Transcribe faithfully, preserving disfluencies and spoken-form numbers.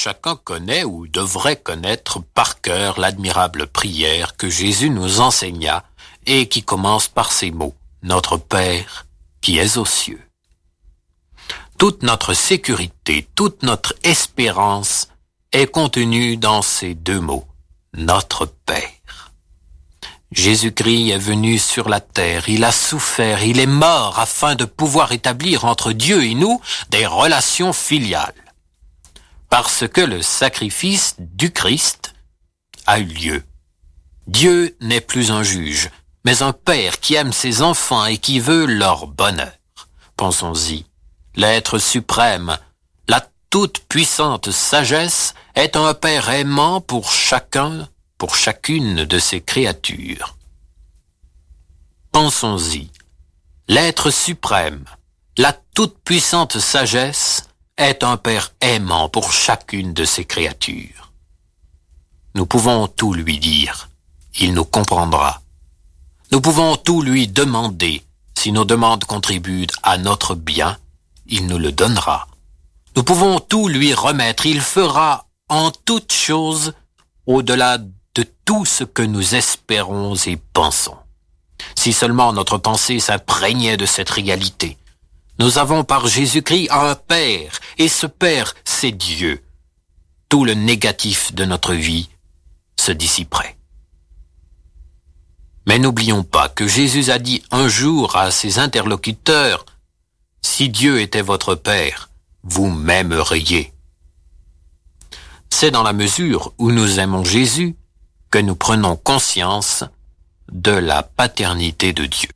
Chacun connaît ou devrait connaître par cœur l'admirable prière que Jésus nous enseigna et qui commence par ces mots: Notre Père qui es aux cieux. Toute notre sécurité, toute notre espérance est contenue dans ces deux mots: Notre Père. Jésus-Christ est venu sur la terre, il a souffert, il est mort afin de pouvoir établir entre Dieu et nous des relations filiales. Parce que le sacrifice du Christ a eu lieu. Dieu n'est plus un juge, mais un père qui aime ses enfants et qui veut leur bonheur. Pensons-y, l'être suprême, la toute-puissante sagesse est un père aimant pour chacun, pour chacune de ses créatures. Pensons-y, l'être suprême, la toute-puissante sagesse est un père aimant pour chacune de ses créatures. Nous pouvons tout lui dire, il nous comprendra. Nous pouvons tout lui demander, si nos demandes contribuent à notre bien, il nous le donnera. Nous pouvons tout lui remettre, il fera en toutes choses au-delà de tout ce que nous espérons et pensons. Si seulement notre pensée s'imprégnait de cette réalité. Nous avons par Jésus-Christ un Père, et ce Père, c'est Dieu. Tout le négatif de notre vie se dissiperait. Mais n'oublions pas que Jésus a dit un jour à ses interlocuteurs: « Si Dieu était votre Père, vous m'aimeriez. » C'est dans la mesure où nous aimons Jésus que nous prenons conscience de la paternité de Dieu.